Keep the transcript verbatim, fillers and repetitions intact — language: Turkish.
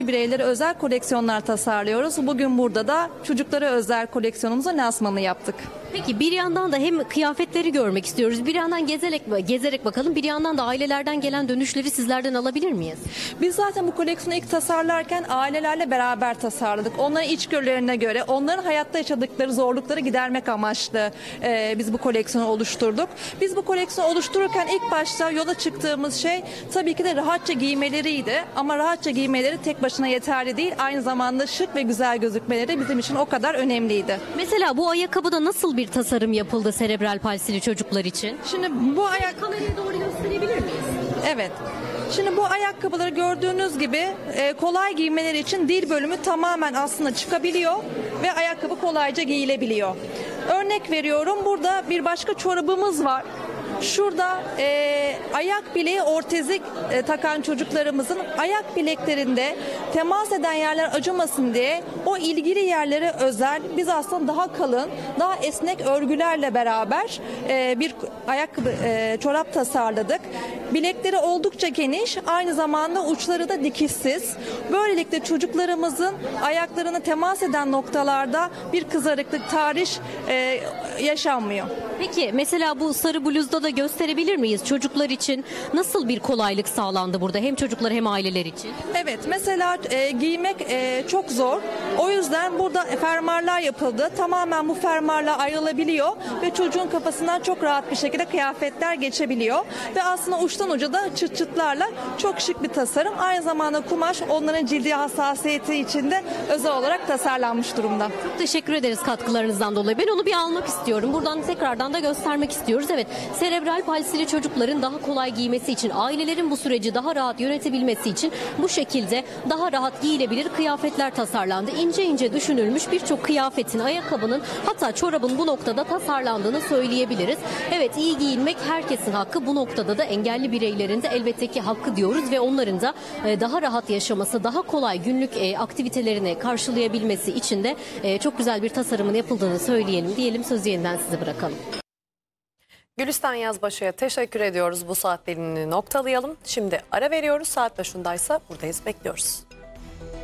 Bireylere özel koleksiyonlar tasarlıyoruz. Bugün burada da çocuklara özel koleksiyonumuzun lansmanını yaptık. Peki bir yandan da hem kıyafetleri görmek istiyoruz, bir yandan gezerek gezerek bakalım, bir yandan da ailelerden gelen dönüşleri sizlerden alabilir miyiz? Biz zaten bu koleksiyonu ilk tasarlarken ailelerle beraber tasarladık. Onların içgörülerine göre, onların hayatta yaşadıkları zorlukları gidermek amaçlı e, biz bu koleksiyonu oluşturduk. Biz bu koleksiyonu oluştururken ilk başta yola çıktığımız şey tabii ki de rahatça giymeleriydi. Ama rahatça giymeleri tek başına yeterli değil. Aynı zamanda şık ve güzel gözükmeleri bizim için o kadar önemliydi. Mesela bu ayakkabıda nasıl bir tasarım yapıldı serebral palsili çocuklar için? Şimdi bu ayak Kameraya doğru gösterebilir miyiz? Evet. Şimdi bu ayakkabıları gördüğünüz gibi e, kolay giymeleri için dil bölümü tamamen aslında çıkabiliyor ve ayakkabı kolayca giyilebiliyor. Örnek veriyorum, burada bir başka çorabımız var. Şurada e, ayak bileği ortezik e, takan çocuklarımızın ayak bileklerinde temas eden yerler acımasın diye o ilgili yerlere özel biz aslında daha kalın, daha esnek örgülerle beraber e, bir ayakkabı e, çorap tasarladık. Bilekleri oldukça geniş, aynı zamanda uçları da dikişsiz. Böylelikle çocuklarımızın ayaklarına temas eden noktalarda bir kızarıklık, tahriş e, yaşanmıyor. Peki mesela bu sarı bluzda da gösterebilir miyiz? Çocuklar için nasıl bir kolaylık sağlandı burada, hem çocuklar hem aileler için? Evet, mesela e, giymek e, çok zor. O yüzden burada fermuarlar yapıldı. Tamamen bu fermuarla ayrılabiliyor ve çocuğun kafasından çok rahat bir şekilde kıyafetler geçebiliyor. Ve aslında uçtan uca da çıt çıtlarla çok şık bir tasarım. Aynı zamanda kumaş onların cildi hassasiyeti için de özel olarak tasarlanmış durumda. Çok teşekkür ederiz katkılarınızdan dolayı. Ben onu bir almak istiyorum. Buradan tekrardan da göstermek istiyoruz. Evet, serebral palsili çocukların daha kolay giymesi için, ailelerin bu süreci daha rahat yönetebilmesi için bu şekilde daha rahat giyilebilir kıyafetler tasarlandı. İnce ince düşünülmüş birçok kıyafetin, ayakkabının, hatta çorabın bu noktada tasarlandığını söyleyebiliriz. Evet, iyi giyinmek herkesin hakkı. Bu noktada da engelli bireylerin de elbette ki hakkı diyoruz ve onların da daha rahat yaşaması, daha kolay günlük aktivitelerini karşılayabilmesi için de çok güzel bir tasarımın yapıldığını söyleyelim diyelim. Sözü yeniden size bırakalım. Gülistan Yazbaşı'ya teşekkür ediyoruz. Bu saat belini noktalayalım. Şimdi ara veriyoruz. Saat başındaysa buradayız, bekliyoruz.